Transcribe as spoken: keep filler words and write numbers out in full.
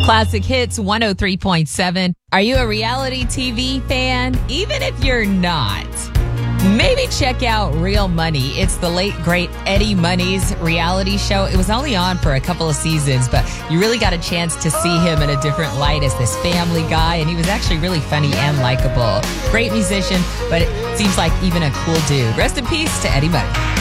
Classic Hits one oh three point seven. Are you a reality T V fan? Even if you're not, maybe check out Real Money. It's the late, great Eddie Money's reality show. It was only on for a couple of seasons, but you really got a chance to see him in a different light as this family guy, and he was actually really funny and likable. Great musician, but it seems like even a cool dude. Rest in peace to Eddie Money.